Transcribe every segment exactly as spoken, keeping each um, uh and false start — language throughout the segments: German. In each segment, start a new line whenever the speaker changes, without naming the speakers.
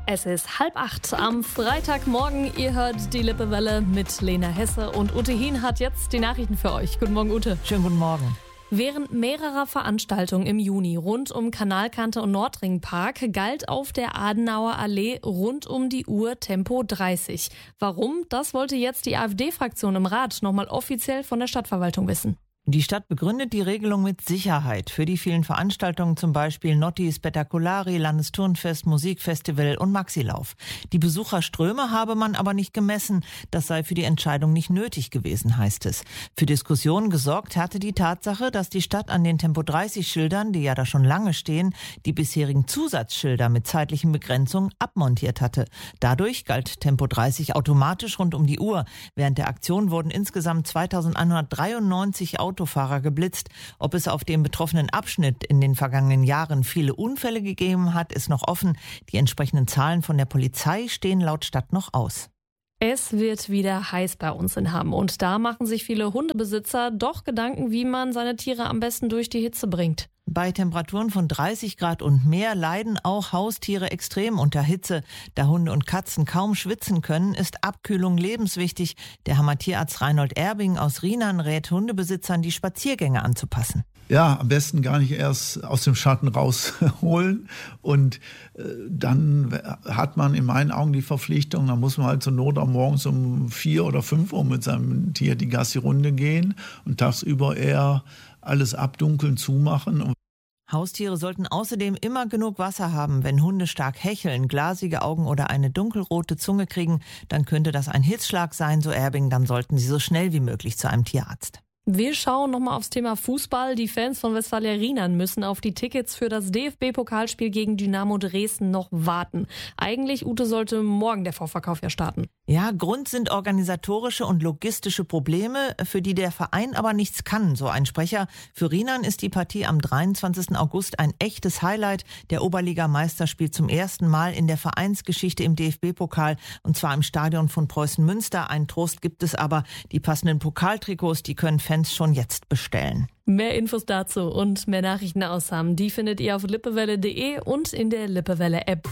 Es ist halb acht am Freitagmorgen. Ihr hört die Lippewelle mit Lena Hesse und Ute Hien hat jetzt die Nachrichten für euch. Guten Morgen, Ute.
Schönen guten Morgen.
Während mehrerer Veranstaltungen im Juni rund um Kanalkante und Nordringpark galt auf der Adenauer Allee rund um die Uhr Tempo dreißig. Warum? Das wollte jetzt die AfD-Fraktion im Rat nochmal offiziell von der Stadtverwaltung wissen.
Die Stadt begründet die Regelung mit Sicherheit für die vielen Veranstaltungen, zum Beispiel Notti Spettacolari, Landesturnfest, Musikfestival und Maxilauf. Die Besucherströme habe man aber nicht gemessen. Das sei für die Entscheidung nicht nötig gewesen, heißt es. Für Diskussionen gesorgt hatte die Tatsache, dass die Stadt an den Tempo dreißig Schildern, die ja da schon lange stehen, die bisherigen Zusatzschilder mit zeitlichen Begrenzungen abmontiert hatte. Dadurch galt Tempo dreißig automatisch rund um die Uhr. Während der Aktion wurden insgesamt zweitausendeinhundertdreiundneunzig Autos Autofahrer geblitzt. Ob es auf dem betroffenen Abschnitt in den vergangenen Jahren viele Unfälle gegeben hat, ist noch offen. Die entsprechenden Zahlen von der Polizei stehen laut Stadt noch aus.
Es wird wieder heiß bei uns in Hamm und da machen sich viele Hundebesitzer doch Gedanken, wie man seine Tiere am besten durch die Hitze bringt.
Bei Temperaturen von dreißig Grad und mehr leiden auch Haustiere extrem unter Hitze. Da Hunde und Katzen kaum schwitzen können, ist Abkühlung lebenswichtig. Der Hammer Tierarzt Reinhold Erbing aus Rienan rät Hundebesitzern, die Spaziergänge anzupassen.
Ja, am besten gar nicht erst aus dem Schatten rausholen und äh, dann hat man in meinen Augen die Verpflichtung, da muss man halt zur Not auch morgens um vier oder fünf Uhr mit seinem Tier die Gassi-Runde gehen und tagsüber eher alles abdunkeln, zumachen.
Haustiere sollten außerdem immer genug Wasser haben. Wenn Hunde stark hecheln, glasige Augen oder eine dunkelrote Zunge kriegen, dann könnte das ein Hitzschlag sein, so Erbing, dann sollten sie so schnell wie möglich zu einem Tierarzt.
Wir schauen nochmal aufs Thema Fußball. Die Fans von Westfalia Rienan müssen auf die Tickets für das D F B-Pokalspiel gegen Dynamo Dresden noch warten. Eigentlich, Ute, sollte morgen der Vorverkauf ja starten.
Ja, Grund sind organisatorische und logistische Probleme, für die der Verein aber nichts kann, so ein Sprecher. Für Rienan ist die Partie am dreiundzwanzigsten August ein echtes Highlight. Der Oberligameister spielt zum ersten Mal in der Vereinsgeschichte im D F B-Pokal und zwar im Stadion von Preußen Münster. Einen Trost gibt es aber, die passenden Pokaltrikots, die können Fans schon jetzt bestellen.
Mehr Infos dazu und mehr Nachrichten aus Hamm, die findet ihr auf lippewelle punkt de und in der Lippewelle-App.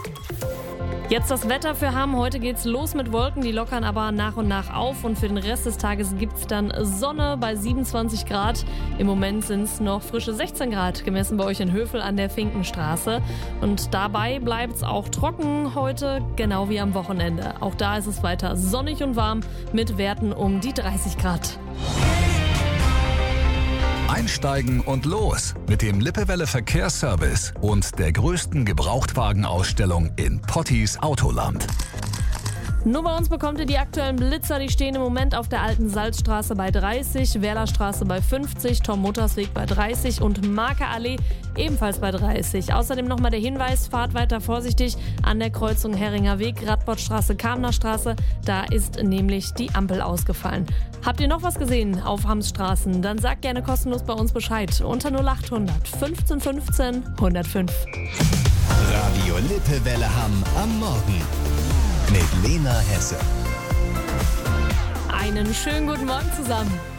Jetzt das Wetter für Hamm. Heute geht's los mit Wolken, die lockern aber nach und nach auf und für den Rest des Tages gibt's dann Sonne bei siebenundzwanzig Grad. Im Moment sind's noch frische sechzehn Grad, gemessen bei euch in Hövel an der Finkenstraße. Und dabei bleibt's auch trocken heute, genau wie am Wochenende. Auch da ist es weiter sonnig und warm mit Werten um die dreißig Grad.
Einsteigen und los mit dem Lippewelle Verkehrsservice und der größten Gebrauchtwagenausstellung in Pottis Autoland.
Nur bei uns bekommt ihr die aktuellen Blitzer, die stehen im Moment auf der Alten Salzstraße bei dreißig, Werlerstraße bei fünfzig, Tom-Motors-Weg bei dreißig und Marke-Allee ebenfalls bei dreißig. Außerdem nochmal der Hinweis, fahrt weiter vorsichtig an der Kreuzung Herringer Weg, Radbottstraße, Kamner Straße. Da ist nämlich die Ampel ausgefallen. Habt ihr noch was gesehen auf Hamms Straßen? Dann sagt gerne kostenlos bei uns Bescheid unter null achthundert fünfzehn fünfzehn hundertfünf.
Radio Lippewelle Hamm am Morgen. Mit Lena Hesse.
Einen schönen guten Morgen zusammen.